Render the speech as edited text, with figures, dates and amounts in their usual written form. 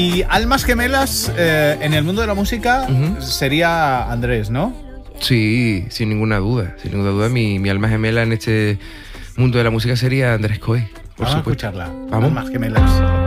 Y almas gemelas en el mundo de la música sería Andrés, ¿no? Sí, sin ninguna duda. Sin ninguna duda, mi alma gemela en este mundo de la música sería Andrés Coy, por Vamos supuesto. a escucharla. Vamos. Almas gemelas.